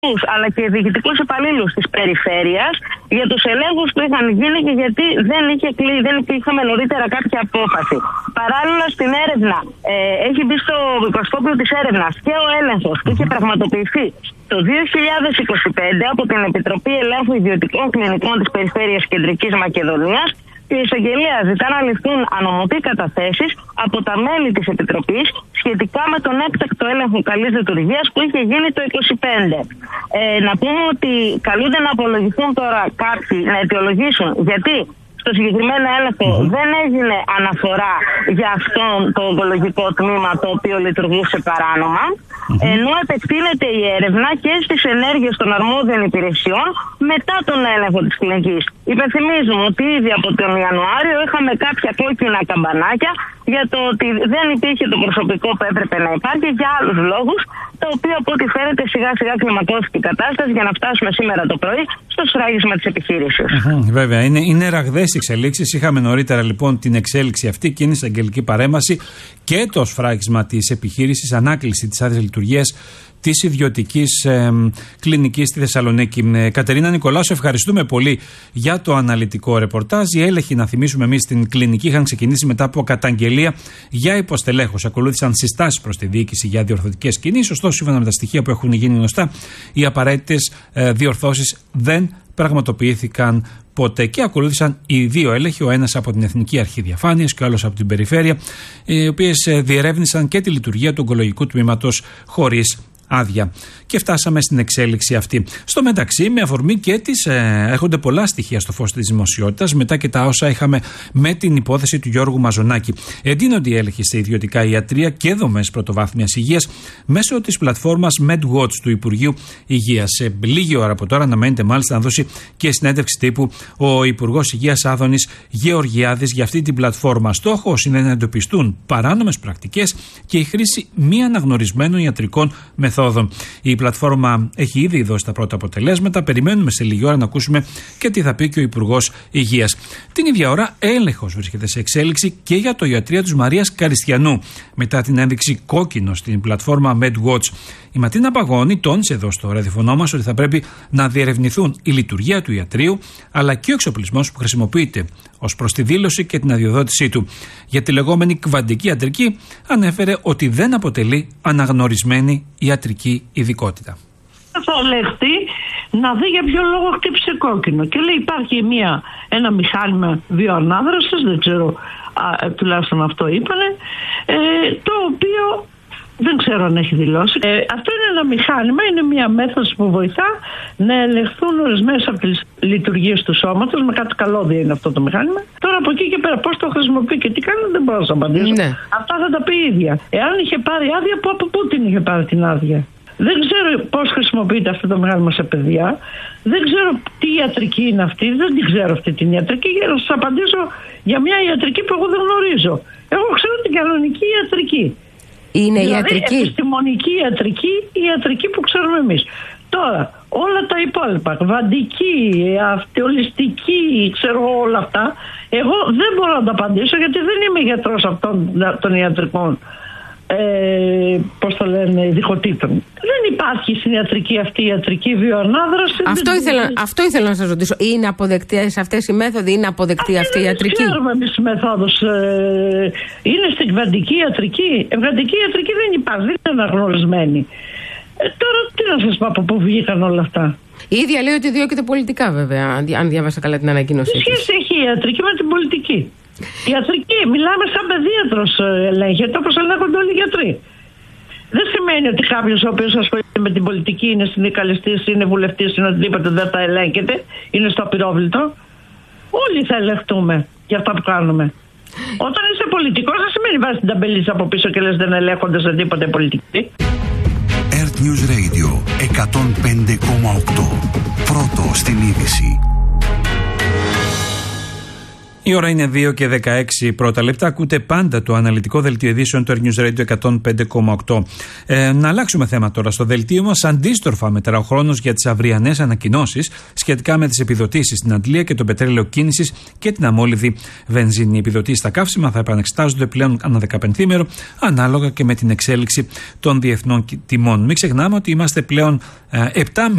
αλλά και διοικητικούς υπαλλήλους της περιφέρειας για τους ελέγχους που είχαν γίνει και γιατί δεν είχαμε νωρίτερα κάποια απόφαση. Παράλληλα στην έρευνα, έχει μπει στο μικροσκόπιο της έρευνας και ο έλεγχος που είχε πραγματοποιηθεί το 2025 από την Επιτροπή Ελέγχου Ιδιωτικών Κλινικών της Περιφέρειας Κεντρικής Μακεδονίας. Η εισαγγελία ζητά να ληφθούν ανωμοτοί καταθέσεις από τα μέλη της Επιτροπής σχετικά με τον έκτακτο έλεγχο καλής λειτουργίας που είχε γίνει το 2025. Να πούμε ότι καλούνται να απολογηθούν τώρα κάποιοι, να αιτιολογήσουν γιατί στο συγκεκριμένο έλεγχο δεν έγινε αναφορά για αυτόν το ογκολογικό τμήμα το οποίο λειτουργούσε παράνομα, ενώ επεκτείνεται η έρευνα και στις ενέργειες των αρμόδιων υπηρεσιών μετά τον έλεγχο της κλινικής. Υπενθυμίζουμε ότι ήδη από τον Ιανουάριο είχαμε κάποια κόκκινα καμπανάκια για το ότι δεν υπήρχε το προσωπικό που έπρεπε να υπάρχει για άλλους λόγους, το οποίο από ό,τι φαίνεται σιγά σιγά κλιμακώθηκε η κατάσταση για να φτάσουμε σήμερα το πρωί στο σφράγισμα της επιχείρησης. Βέβαια, είναι ραγδαίες εξελίξεις. Είχαμε νωρίτερα λοιπόν την εξέλιξη αυτή και είναι εισαγγελική παρέμβαση και το σφράγισμα της επιχείρησης, ανάκληση της άδειας λειτουργίας της ιδιωτικής κλινικής στη Θεσσαλονίκη. Κατερίνα Νικολάου, σε ευχαριστούμε πολύ για το αναλυτικό ρεπορτάζ. Οι έλεγχοι, να θυμίσουμε εμείς, στην κλινική είχαν ξεκινήσει μετά από καταγγελία για υποστελέχωση. Ακολούθησαν συστάσεις προς τη διοίκηση για διορθωτικές κινήσεις. Ωστόσο, σύμφωνα με τα στοιχεία που έχουν γίνει γνωστά, οι απαραίτητες διορθώσεις δεν πραγματοποιήθηκαν ποτέ και ακολούθησαν οι δύο έλεγχοι, ο ένας από την Εθνική Αρχή Διαφάνειας και ο άλλος από την Περιφέρεια, οι οποίες διερεύνησαν και τη λειτουργία του ογκολογικού τμήματος χωρίς άδεια. Και φτάσαμε στην εξέλιξη αυτή. Στο μεταξύ, με αφορμή και έρχονται πολλά στοιχεία στο φως της δημοσιότητας, μετά και τα όσα είχαμε με την υπόθεση του Γιώργου Μαζονάκη. Εντείνονται οι έλεγχοι σε ιδιωτικά ιατρεία και δομές πρωτοβάθμιας υγείας μέσω της πλατφόρμας MedWatch του Υπουργείου Υγείας. Σε λίγη ώρα από τώρα αναμένεται μάλιστα να δώσει και συνέντευξη τύπου ο Υπουργός Υγείας Άδωνης Γεωργιάδης για αυτή την πλατφόρμα. Στόχος είναι να εντοπιστούν παράνομες πρακτικές και η χρήση μη αναγνωρισμένων ιατρικών μεθόδων. Η πλατφόρμα έχει ήδη δώσει τα πρώτα αποτελέσματα. Περιμένουμε σε λίγη ώρα να ακούσουμε και τι θα πει και ο Υπουργός Υγείας. Την ίδια ώρα, έλεγχος βρίσκεται σε εξέλιξη και για το ιατρείο της Μαρίας Καριστιανού, μετά την ένδειξη κόκκινο στην πλατφόρμα MedWatch. Η Ματίνα Παγώνη τόνισε εδώ στο ραδιοφωνό μας ότι θα πρέπει να διερευνηθούν η λειτουργία του ιατρείου αλλά και ο εξοπλισμός που χρησιμοποιείται ως προς τη δήλωση και την αδειοδότησή του. Για τη λεγόμενη κβαντική ιατρική ανέφερε ότι δεν αποτελεί αναγνωρισμένη ιατρική ειδικότητα. Θα ελεγχθεί να δει για ποιο λόγο χτύπησε κόκκινο. Και λέει υπάρχει ένα μηχάνημα βιοανάδρασης, δεν ξέρω, τουλάχιστον αυτό είπανε, το οποίο δεν ξέρω αν έχει δηλώσει. Αυτό είναι ένα μηχάνημα, είναι μια μέθοδος που βοηθά να ελεγχθούν ορισμένες από τις λειτουργίες του σώματος. Με κάτι καλώδια είναι αυτό το μηχάνημα. Τώρα από εκεί και πέρα πώς το χρησιμοποιεί και τι κάνει δεν μπορώ να σας απαντήσω. Ναι. Αυτά θα τα πει η ίδια. Εάν είχε πάρει άδεια, από πού την είχε πάρει την άδεια. Δεν ξέρω πώς χρησιμοποιείται αυτό το μηχάνημα σε παιδιά. Δεν ξέρω τι ιατρική είναι αυτή. Δεν την ξέρω αυτή την ιατρική. Για να σας απαντήσω για μια ιατρική που εγώ δεν γνωρίζω. Εγώ ξέρω την κανονική ιατρική. Είναι δηλαδή, ιατρική. Επιστημονική ιατρική, η ιατρική που ξέρουμε εμείς. Τώρα, όλα τα υπόλοιπα, κβαντική, ολιστική, ξέρω όλα αυτά, εγώ δεν μπορώ να τα απαντήσω γιατί δεν είμαι γιατρός αυτών των ιατρικών, πώς το λένε, ειδικοτήτων. Δεν υπάρχει στην ιατρική αυτή η ιατρική βιοανάδραση. Αυτό ήθελα να σας ρωτήσω. Είναι αποδεκτές αυτές οι μέθοδοι, είναι αποδεκτή αυτή η ιατρική? Ξέρουμε εμείς τις μεθόδους. Είναι στην κβαντική ιατρική. Κβαντική ιατρική δεν υπάρχει, δεν είναι αναγνωρισμένη. Τώρα τι να σας πω, από πού βγήκαν όλα αυτά. Η ίδια λέει ότι διώκεται πολιτικά, βέβαια, αν διάβασα καλά την ανακοίνωσή της. Τι σχέση έχει η ιατρική με την πολιτική? Η ιατρική, μιλάμε σαν παιδίατρος ελέγχεται όπως ελέγχονται όλοι οι γιατροί. Δεν σημαίνει ότι κάποιος ο οποίος ασχολείται με την πολιτική είναι συνδικαλιστής, είναι βουλευτής, είναι οτιδήποτε δεν θα ελέγχεται, είναι στο απειρόβλητο. Όλοι θα ελεγχτούμε για αυτά που κάνουμε. Όταν είσαι πολιτικός δεν σημαίνει βάζεις την ταμπελίτσα από πίσω και λες δεν ελέγχονται σε τίποτε πολιτική. Earth News Radio 105,8. Πρώτο στην είδηση. Η ώρα είναι 2 και 16 πρώτα λεπτά. Ακούτε πάντα το αναλυτικό δελτίο ειδήσεων του Earth News Radio 105,8. Να αλλάξουμε θέμα τώρα στο δελτίο μας. Αντίστροφα μετρά ο χρόνος για τις αυριανές ανακοινώσεις σχετικά με τις επιδοτήσεις στην αντλία και το πετρέλαιο κίνησης και την αμόλυβδη βενζίνη. Οι επιδοτήσεις στα καύσιμα θα επανεξετάζονται πλέον ανά 15ημερο ανάλογα και με την εξέλιξη των διεθνών τιμών. Μην ξεχνάμε ότι είμαστε πλέον 7